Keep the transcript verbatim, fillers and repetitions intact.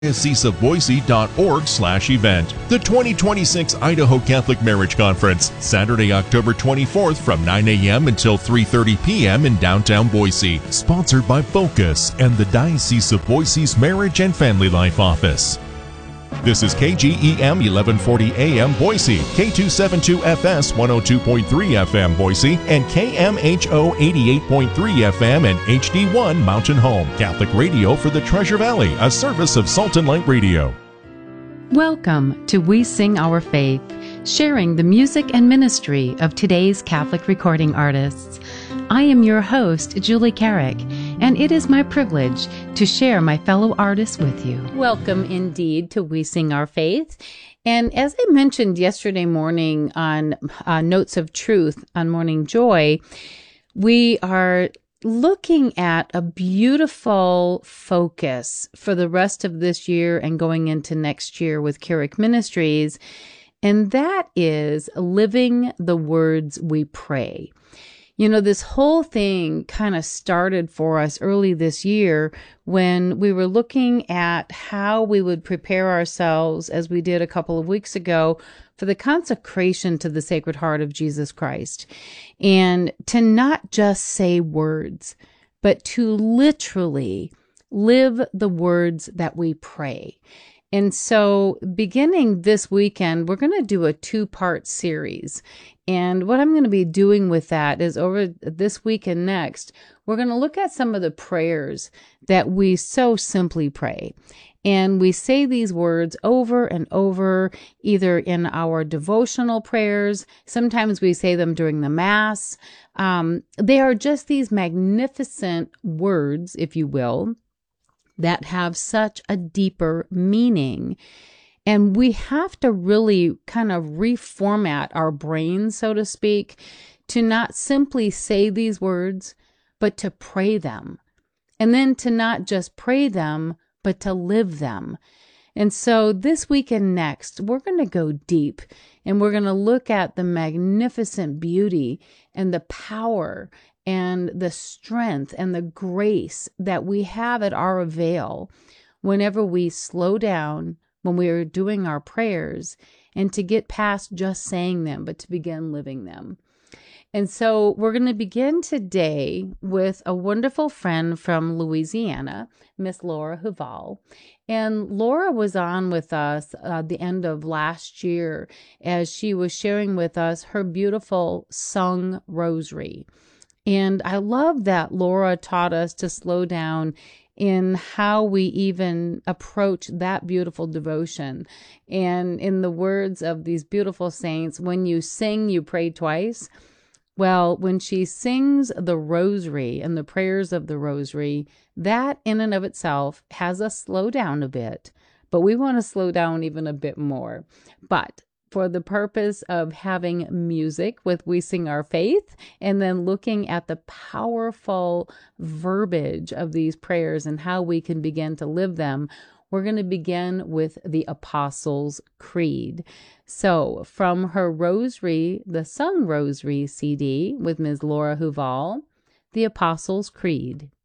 diocese of boise dot org slash event. The twenty twenty-six Idaho Catholic Marriage Conference, Saturday, October twenty-fourth from nine a.m. until three thirty p.m. in downtown Boise. Sponsored by Focus and the Diocese of Boise's Marriage and Family Life Office. This is K G E M eleven forty A M Boise, K two seventy-two F S one oh two point three F M Boise, and K M H O eighty-eight point three F M and H D one Mountain Home. Catholic radio for the Treasure Valley, a service of Salt and Light Radio. Welcome to We Sing Our Faith, sharing the music and ministry of today's Catholic recording artists. I am your host, Julie Carrick, and it is my privilege to share my fellow artists with you. Welcome indeed to We Sing Our Faith. And as I mentioned yesterday morning on uh, Notes of Truth on Morning Joy, we are looking at a beautiful focus for the rest of this year and going into next year with Carrick Ministries, and that is living the words we pray. You know, this whole thing kind of started for us early this year when we were looking at how we would prepare ourselves, as we did a couple of weeks ago, for the consecration to the Sacred Heart of Jesus Christ. And to not just say words, but to literally live the words that we pray. And so beginning this weekend, we're going to do a two-part series. And what I'm going to be doing with that is over this week and next, we're going to look at some of the prayers that we so simply pray. And we say these words over and over, either in our devotional prayers. Sometimes we say them during the Mass. Um, they are just these magnificent words, if you will, that have such a deeper meaning. And we have to really kind of reformat our brains, so to speak, to not simply say these words, but to pray them. And then to not just pray them, but to live them. And so this week and next, we're going to go deep and we're going to look at the magnificent beauty and the power and the strength and the grace that we have at our avail whenever we slow down when we are doing our prayers, and to get past just saying them, but to begin living them. And so we're going to begin today with a wonderful friend from Louisiana, Miss Laura Huval. And Laura was on with us uh, the end of last year as she was sharing with us her beautiful sung rosary. And I love that Laura taught us to slow down in how we even approach that beautiful devotion. And in the words of these beautiful saints, when you sing, you pray twice. Well, when she sings the rosary and the prayers of the rosary, that in and of itself has us slow down a bit, but we want to slow down even a bit more. But for the purpose of having music with We Sing Our Faith, and then looking at the powerful verbiage of these prayers and how we can begin to live them, we're going to begin with the Apostles' Creed. So from her Rosary, the Sung Rosary C D with Miz Laura Huval, the Apostles' Creed.